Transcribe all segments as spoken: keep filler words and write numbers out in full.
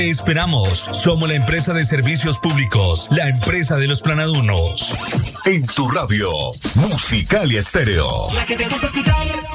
Te esperamos. Somos la empresa de servicios públicos, la empresa de los planadunos. En tu radio, Musicalia Estéreo. La que te gusta escuchar.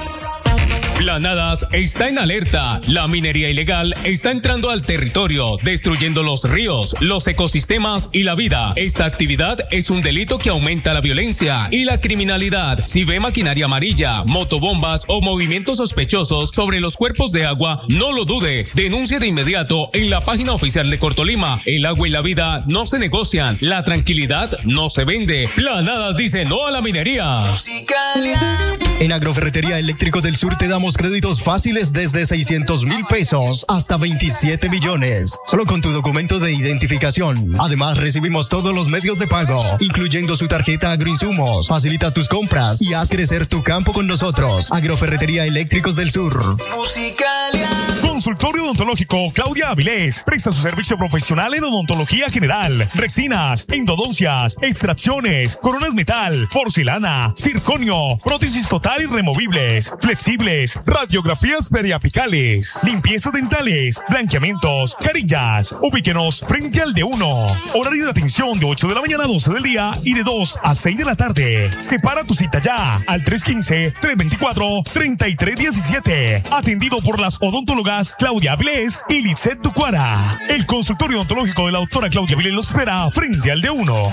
Planadas está en alerta. La minería ilegal está entrando al territorio, destruyendo los ríos, los ecosistemas y la vida. Esta actividad es un delito que aumenta la violencia y la criminalidad. Si ve maquinaria amarilla, motobombas o movimientos sospechosos sobre los cuerpos de agua, no lo dude. Denuncie de inmediato en la página oficial de Cortolima. El agua y la vida no se negocian. La tranquilidad no se vende. Planadas dice no a la minería. Musicalia. En Agroferretería Eléctricos del Sur te damos créditos fáciles desde seiscientos mil pesos hasta veintisiete millones. Solo con tu documento de identificación. Además, recibimos todos los medios de pago, incluyendo su tarjeta Agroinsumos. Facilita tus compras y haz crecer tu campo con nosotros. Agroferretería Eléctricos del Sur. Musicalia. Consultorio Odontológico Claudia Avilés presta su servicio profesional en odontología general, resinas, endodoncias, extracciones, coronas metal, porcelana, circonio, prótesis total y removibles, flexibles, radiografías periapicales, limpiezas dentales, blanqueamientos, carillas. Ubíquenos frente al D uno. Horario de atención de ocho de la mañana a doce del día y de dos a seis de la tarde. Separa tu cita ya al tres uno cinco, tres dos cuatro, tres tres uno siete. Atendido por las odontólogas Claudia Avilés y Litzet Tucuara. El consultorio odontológico de la doctora Claudia Avilés los espera frente al D uno.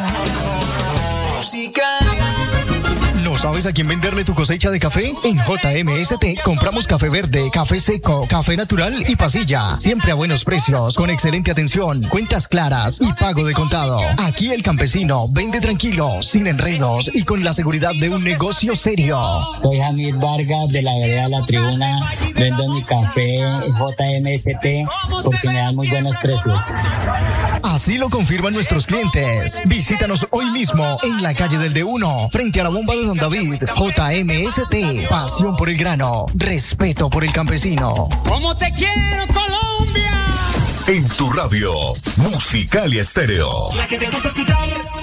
Musicalia. ¿No sabes a quién venderle tu cosecha de café? En J M S T compramos café verde, café seco, café natural y pasilla. Siempre a buenos precios, con excelente atención, cuentas claras y pago de contado. Aquí el campesino vende tranquilo, sin enredos y con la seguridad de un negocio serio. Soy Jamil Vargas de la vereda La Tribuna. Vendo mi café J M S T porque me dan muy buenos precios. Así lo confirman nuestros clientes. Visítanos hoy mismo en la calle del D uno, frente a la bomba de Don David. J M S T, pasión por el grano, respeto por el campesino. ¡Cómo te quiero, Colombia! En tu radio, Musicalia Estéreo. La que te gusta escuchar.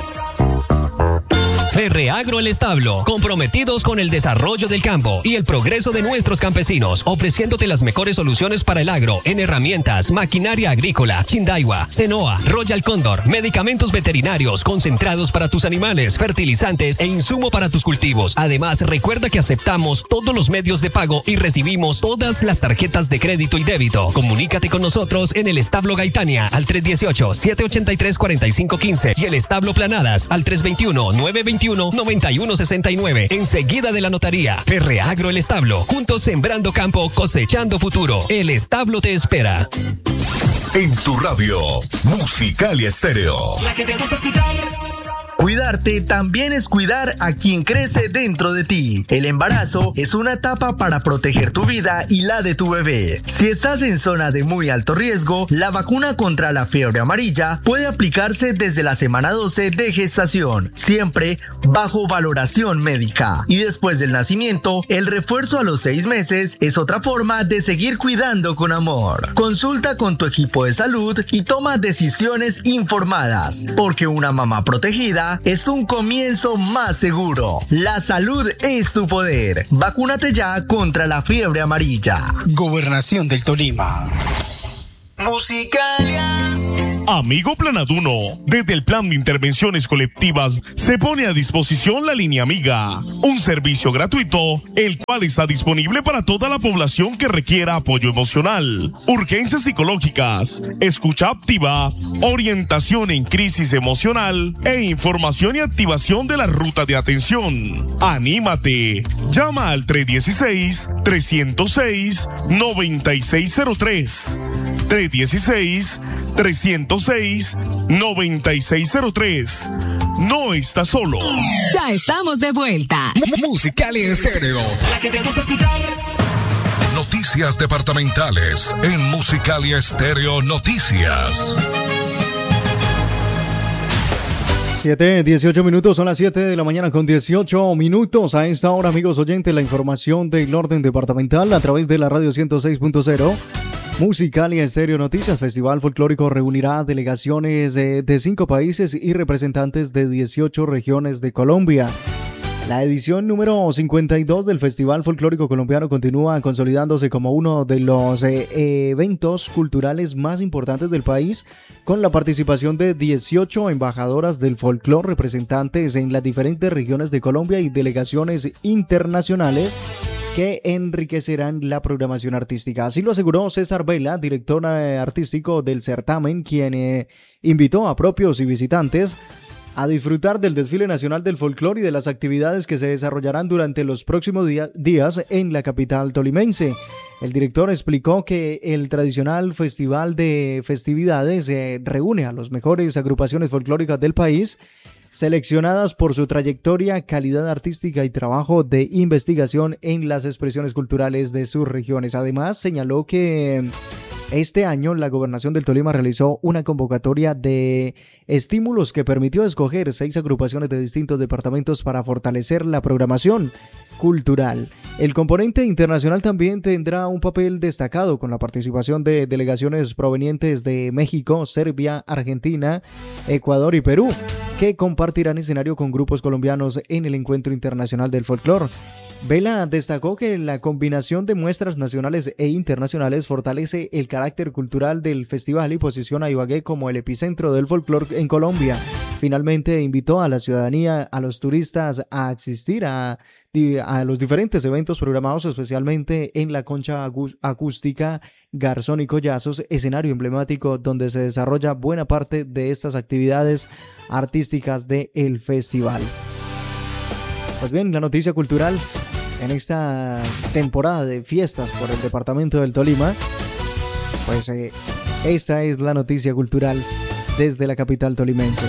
Ferreagro El Establo, comprometidos con el desarrollo del campo y el progreso de nuestros campesinos, ofreciéndote las mejores soluciones para el agro en herramientas, maquinaria agrícola, Chindaiwa, Cenoa, Royal Condor, medicamentos veterinarios concentrados para tus animales, fertilizantes e insumo para tus cultivos. Además, recuerda que aceptamos todos los medios de pago y recibimos todas las tarjetas de crédito y débito. Comunícate con nosotros en el Establo Gaitania al tres uno ocho, siete ocho tres, cuatro cinco uno cinco y el Establo Planadas al tres dos uno, nueve dos uno, nueve uno seis nueve. Enseguida de la notaría. Ferreagro El Establo. Juntos sembrando campo, cosechando futuro. El Establo te espera. En tu radio, Musicalia Estéreo. La que te gusta escuchar. Cuidarte también es cuidar a quien crece dentro de ti. El embarazo es una etapa para proteger tu vida y la de tu bebé. Si estás en zona de muy alto riesgo, la vacuna contra la fiebre amarilla puede aplicarse desde la semana doce de gestación, siempre bajo valoración médica. Y después del nacimiento, el refuerzo a los seis meses es otra forma de seguir cuidando con amor. Consulta con tu equipo de salud y toma decisiones informadas, porque una mamá protegida es un comienzo más seguro. La salud es tu poder. Vacúnate ya contra la fiebre amarilla. Gobernación del Tolima. Musicalia. Amigo planaduno, desde el Plan de Intervenciones Colectivas se pone a disposición la Línea Amiga, un servicio gratuito, el cual está disponible para toda la población que requiera apoyo emocional, urgencias psicológicas, escucha activa, orientación en crisis emocional e información y activación de la ruta de atención. ¡Anímate! Llama al tres uno seis, tres cero seis, nueve seis cero tres. tres uno seis, tres cero seis, nueve seis cero tres. No estás solo. Ya estamos de vuelta. Musicalia Estéreo. La que te gusta escuchar. Noticias departamentales en Musicalia Estéreo Noticias. siete, dieciocho minutos, son las siete de la mañana con dieciocho minutos. A esta hora, amigos oyentes, la información del orden departamental a través de la radio ciento seis punto cero. Musicalia Estéreo Noticias. Festival Folclórico reunirá delegaciones de, de cinco países y representantes de dieciocho regiones de Colombia. La edición número cincuenta y dos del Festival Folclórico Colombiano continúa consolidándose como uno de los eh, eventos culturales más importantes del país, con la participación de dieciocho embajadoras del folclore, representantes en las diferentes regiones de Colombia y delegaciones internacionales que enriquecerán la programación artística. Así lo aseguró César Vela, director eh, artístico del certamen, quien eh, invitó a propios y visitantes a disfrutar del desfile nacional del folclore y de las actividades que se desarrollarán durante los próximos día, días en la capital tolimense. El director explicó que el tradicional festival de festividades eh, reúne a las mejores agrupaciones folclóricas del país, seleccionadas por su trayectoria, calidad artística y trabajo de investigación en las expresiones culturales de sus regiones. Además, señaló que este año la Gobernación del Tolima realizó una convocatoria de estímulos que permitió escoger seis agrupaciones de distintos departamentos para fortalecer la programación cultural. El componente internacional también tendrá un papel destacado con la participación de delegaciones provenientes de México, Serbia, Argentina, Ecuador y Perú, que compartirán escenario con grupos colombianos en el Encuentro Internacional del Folclore. Vela destacó que la combinación de muestras nacionales e internacionales fortalece el carácter cultural del festival y posiciona a Ibagué como el epicentro del folclore en Colombia. Finalmente invitó a la ciudadanía, a los turistas a asistir a, a los diferentes eventos programados, especialmente en la concha acústica Garzón y Collazos, escenario emblemático donde se desarrolla buena parte de estas actividades artísticas del festival. Pues bien, la noticia cultural en esta temporada de fiestas por el departamento del Tolima, pues eh, esta es la noticia cultural desde la capital tolimense.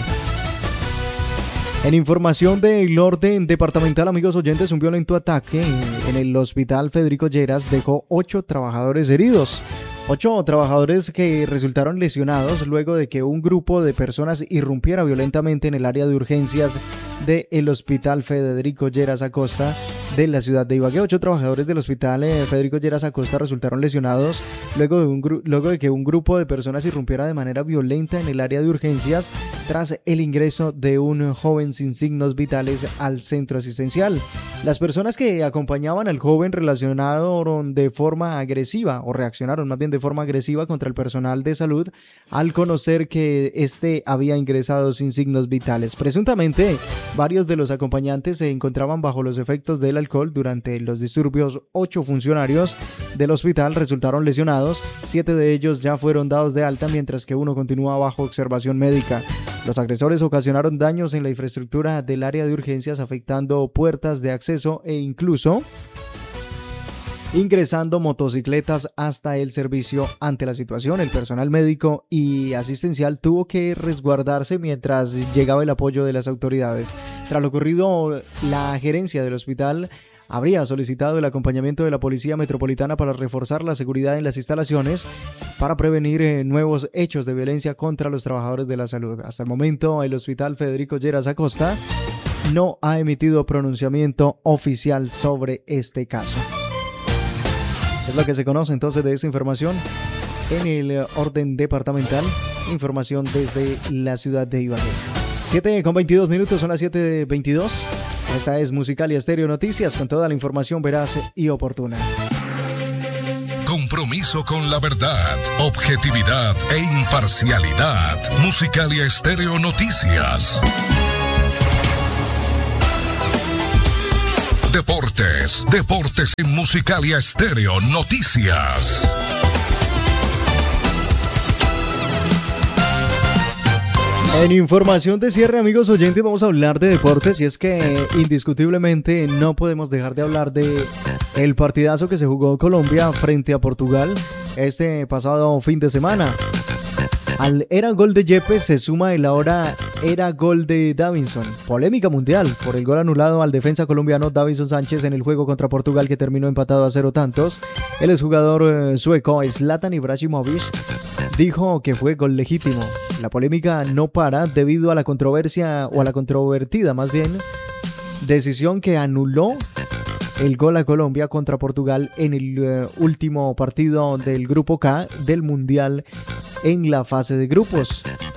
En información del orden departamental, amigos oyentes, un violento ataque en el hospital Federico Lleras dejó ocho trabajadores heridos. Ocho trabajadores que resultaron lesionados luego de que un grupo de personas irrumpiera violentamente en el área de urgencias del hospital Federico Lleras Acosta de la ciudad de Ibagué. Ocho trabajadores del hospital eh, Federico Lleras Acosta resultaron lesionados luego de, un gru- luego de que un grupo de personas irrumpiera de manera violenta en el área de urgencias tras el ingreso de un joven sin signos vitales al centro asistencial. Las personas que acompañaban al joven relacionaron de forma agresiva o reaccionaron más bien de forma agresiva contra el personal de salud al conocer que este había ingresado sin signos vitales. Presuntamente, varios de los acompañantes se encontraban bajo los efectos del alcohol durante los disturbios. Ocho funcionarios del hospital resultaron lesionados, siete de ellos ya fueron dados de alta, mientras que uno continúa bajo observación médica. Los agresores ocasionaron daños en la infraestructura del área de urgencias, afectando puertas de acceso e incluso ingresando motocicletas hasta el servicio. Ante la situación, el personal médico y asistencial tuvo que resguardarse mientras llegaba el apoyo de las autoridades. Tras lo ocurrido, la gerencia del hospital habría solicitado el acompañamiento de la Policía Metropolitana para reforzar la seguridad en las instalaciones para prevenir eh, nuevos hechos de violencia contra los trabajadores de la salud. Hasta el momento, el Hospital Federico Lleras Acosta no ha emitido pronunciamiento oficial sobre este caso. Es lo que se conoce entonces de esta información en el orden departamental. Información desde la ciudad de Ibagué. siete con veintidós minutos, son las siete veintidós. Esta es Musicalia Estéreo Noticias, con toda la información veraz y oportuna. Compromiso con la verdad, objetividad e imparcialidad. Musicalia Estéreo Noticias. Deportes, deportes en Musicalia Estéreo Noticias. En información de cierre, amigos oyentes, vamos a hablar de deportes, y es que indiscutiblemente no podemos dejar de hablar de el partidazo que se jugó Colombia frente a Portugal este pasado fin de semana. Al era gol de Yepes se suma el ahora era gol de Davinson. Polémica mundial por el gol anulado al defensa colombiano Davinson Sánchez en el juego contra Portugal, que terminó empatado a cero tantos. El exjugador eh, sueco Zlatan Ibrahimovic dijo que fue gol legítimo. La polémica no para debido a la controversia, o a la controvertida más bien, decisión que anuló el gol a Colombia contra Portugal en el uh, último partido del Grupo K del Mundial en la fase de grupos.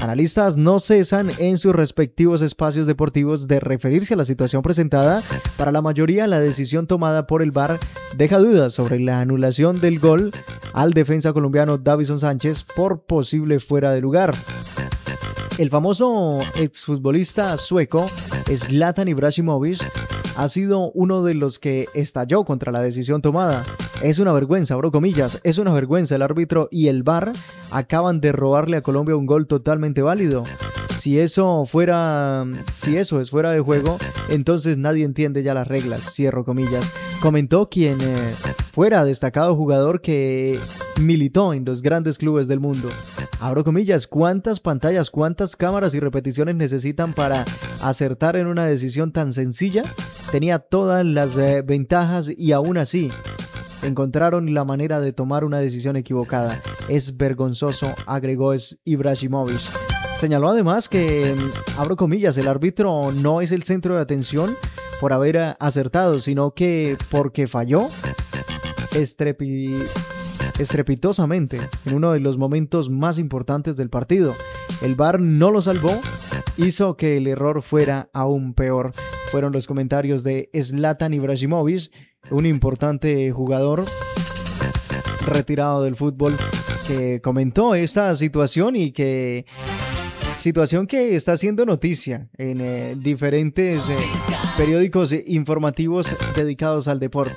Analistas no cesan en sus respectivos espacios deportivos de referirse a la situación presentada. Para la mayoría, la decisión tomada por el V A R deja dudas sobre la anulación del gol al defensa colombiano Davinson Sánchez por posible fuera de lugar. El famoso exfutbolista sueco Zlatan Ibrahimović ha sido uno de los que estalló contra la decisión tomada. Es una vergüenza, abro comillas, es una vergüenza. El árbitro y el V A R acaban de robarle a Colombia un gol totalmente válido. Si eso fuera, si eso es fuera de juego, entonces nadie entiende ya las reglas, cierro comillas. Comentó quien eh, fuera destacado jugador que militó en los grandes clubes del mundo. Abro comillas, ¿cuántas pantallas, cuántas cámaras y repeticiones necesitan para acertar en una decisión tan sencilla? Tenía todas las eh, ventajas y aún así encontraron la manera de tomar una decisión equivocada. Es vergonzoso, agregó Ibrahimović. Señaló además que, abro comillas, el árbitro no es el centro de atención por haber acertado, sino que porque falló estrepi... estrepitosamente en uno de los momentos más importantes del partido. El V A R no lo salvó, hizo que el error fuera aún peor. Fueron los comentarios de Zlatan Ibrahimović, un importante jugador retirado del fútbol, que comentó esta situación y que situación que está haciendo noticia en eh, diferentes eh, periódicos informativos dedicados al deporte.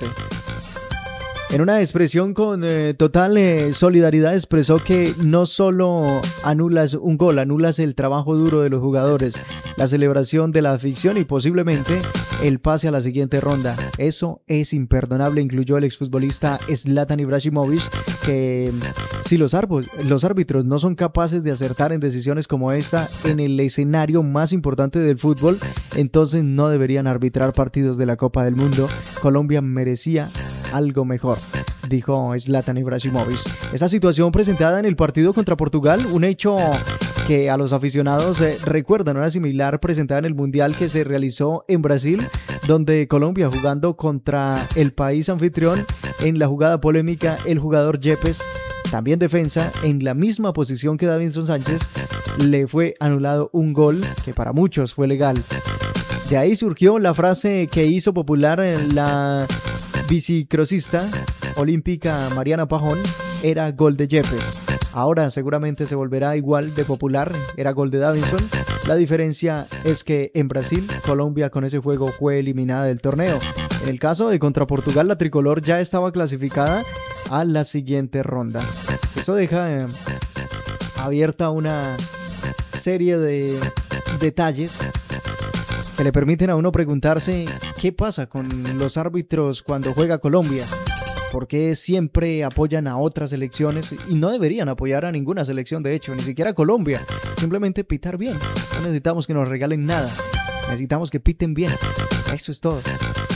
En una expresión con eh, total eh, solidaridad expresó que no solo anulas un gol, anulas el trabajo duro de los jugadores, la celebración de la afición y posiblemente el pase a la siguiente ronda. Eso es imperdonable, incluyó el exfutbolista Zlatan Ibrahimović, que si los, árbitros, los árbitros no son capaces de acertar en decisiones como esta en el escenario más importante del fútbol, entonces no deberían arbitrar partidos de la Copa del Mundo. Colombia merecía algo mejor, dijo Zlatan Ibrahimović. Esa situación presentada en el partido contra Portugal, un hecho que a los aficionados eh, recuerdan una similar presentada en el Mundial que se realizó en Brasil, donde Colombia, jugando contra el país anfitrión, en la jugada polémica, el jugador Yepes, también defensa, en la misma posición que Davinson Sánchez, le fue anulado un gol que para muchos fue legal. De ahí surgió la frase que hizo popular la bicicrosista olímpica Mariana Pajón: era gol de Yepes. Ahora seguramente se volverá igual de popular, era gol de Davinson. La diferencia es que en Brasil, Colombia con ese juego fue eliminada del torneo. En el caso de contra Portugal, la tricolor ya estaba clasificada a la siguiente ronda. Eso deja eh, abierta una serie de detalles que le permiten a uno preguntarse qué pasa con los árbitros cuando juega Colombia. ¿Por qué siempre apoyan a otras selecciones y no deberían apoyar a ninguna selección, de hecho, ni siquiera a Colombia? Simplemente pitar bien. No necesitamos que nos regalen nada. Necesitamos que piten bien. Eso es todo.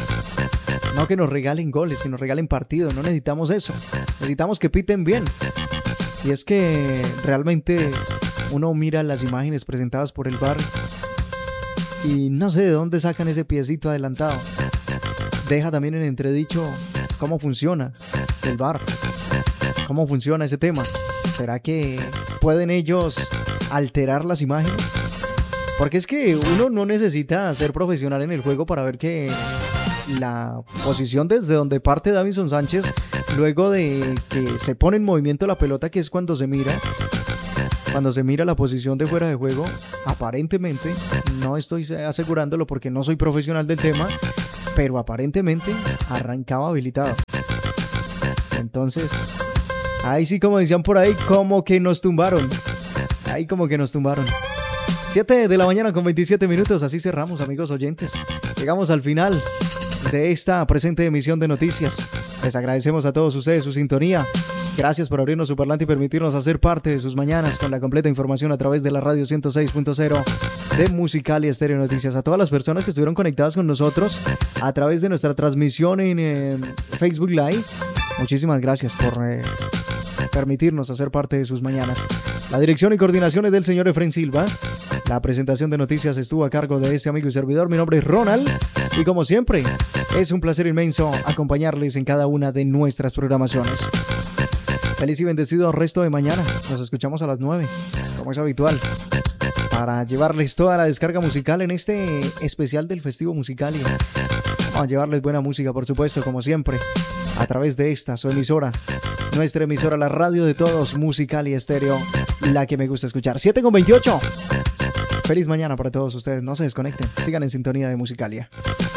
No que nos regalen goles, que nos regalen partidos. No necesitamos eso. Necesitamos que piten bien. Y es que realmente uno mira las imágenes presentadas por el V A R y no sé de dónde sacan ese piecito adelantado. Deja también en entredicho cómo funciona el V A R, cómo funciona ese tema. ¿Será que pueden ellos alterar las imágenes? Porque es que uno no necesita ser profesional en el juego para ver que la posición desde donde parte Davinson Sánchez, luego de que se pone en movimiento la pelota, que es cuando se mira, cuando se mira la posición de fuera de juego, aparentemente, no estoy asegurándolo porque no soy profesional del tema, pero aparentemente arrancaba habilitado. Entonces, ahí sí, como decían por ahí, como que nos tumbaron. Ahí como que nos tumbaron. siete de la mañana con veintisiete minutos, así cerramos, amigos oyentes. Llegamos al final de esta presente emisión de noticias. Les agradecemos a todos ustedes su sintonía. Gracias por abrirnos su parlante y permitirnos hacer parte de sus mañanas con la completa información a través de la radio ciento seis punto cero de Musical y Estéreo Noticias. A todas las personas que estuvieron conectadas con nosotros a través de nuestra transmisión en eh, Facebook Live, muchísimas gracias por eh, permitirnos hacer parte de sus mañanas. La dirección y coordinación es del señor Efren Silva. La presentación de noticias estuvo a cargo de este amigo y servidor. Mi nombre es Ronald y como siempre es un placer inmenso acompañarles en cada una de nuestras programaciones. Feliz y bendecido resto de mañana. Nos escuchamos a las nueve como es habitual, para llevarles toda la descarga musical en este especial del Festivo Musical. Y vamos a llevarles buena música, por supuesto, como siempre, a través de esta, su emisora, nuestra emisora, la radio de todos, Musicalia Estéreo, la que me gusta escuchar. siete con veintiocho. Feliz mañana para todos ustedes. No se desconecten. Sigan en sintonía de Musicalia.